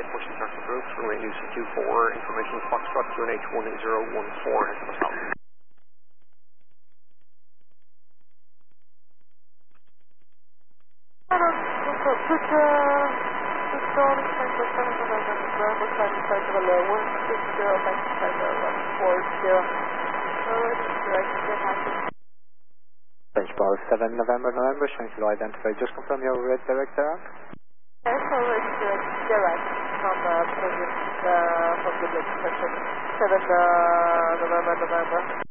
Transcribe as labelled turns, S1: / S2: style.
S1: pushing circle groups, runway UC24, information Foxtrot QNH 1014, head to south.
S2: French Bar 7 November, trying to identify. Just confirm your red direct around.
S3: Yes, already direct from the previous from the location 7 November.